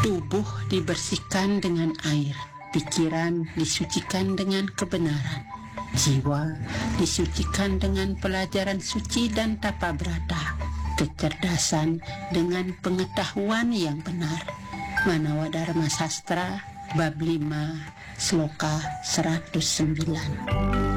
Tubuh dibersihkan dengan air, pikiran disucikan dengan kebenaran, jiwa disucikan dengan pelajaran suci dan tapa brata, kecerdasan dengan pengetahuan yang benar. Manawa Dharma Sastra bab 5 sloka 109.